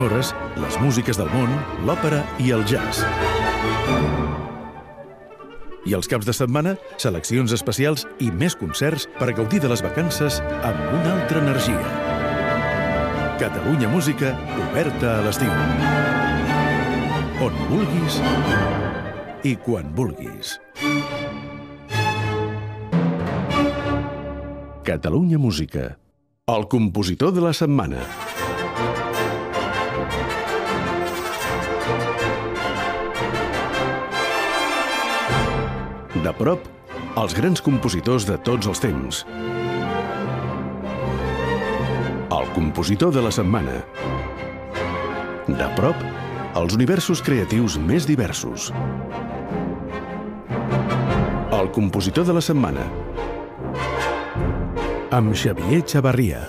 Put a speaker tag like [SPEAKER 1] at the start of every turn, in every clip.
[SPEAKER 1] hores, les músiques del món, l'òpera i el jazz. I els caps de setmana, seleccions especials i més concerts per gaudir de les vacances amb una altra energia. Catalunya Música, oberta a l'estiu. On vulguis i quan vulguis. Catalunya Música. El compositor de la setmana. De prop, els grans compositors de tots els temps. El compositor de la setmana. De prop, els universos creatius més diversos. El compositor de la setmana. Amb Xavier Chavarria.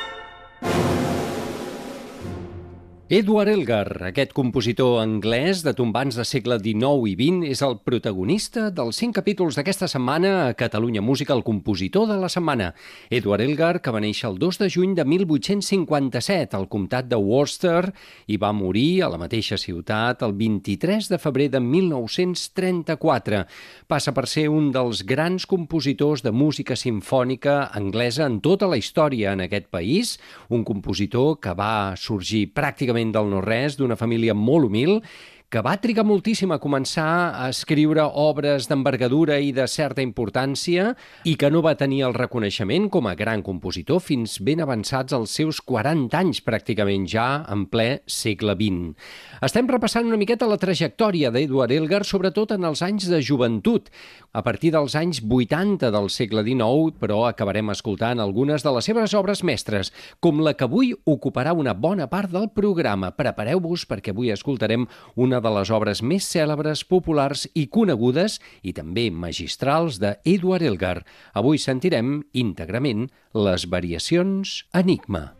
[SPEAKER 2] Edward Elgar, aquest compositor anglès de tombants de segle XIX i XX, és el protagonista dels 5 capítols d'aquesta setmana a Catalunya Música, el compositor de la setmana. Edward Elgar, que va néixer el 2 de juny de 1857 al comtat de Worcester i va morir a la mateixa ciutat el 23 de febrer de 1934. Passa per ser un dels grans compositors de música simfònica anglesa en tota la història en aquest país, un compositor que va sorgir pràcticament del no-res, d'una família molt humil, que va trigar moltíssim a començar a escriure obres d'envergadura i de certa importància i que no va tenir el reconeixement com a gran compositor fins ben avançats als seus 40 anys, pràcticament ja en ple segle XX. Estem repassant una miqueta la trajectòria d'Edward Elgar, sobretot en els anys de joventut, a partir dels anys 80 del segle XIX, però acabarem escoltant algunes de les seves obres mestres, com la que avui ocuparà una bona part del programa. Prepareu-vos perquè avui escoltarem una de les obres més cèlebres, populars i conegudes i també magistrals d'Edward Elgar. Avui sentirem íntegrament les variacions Enigma.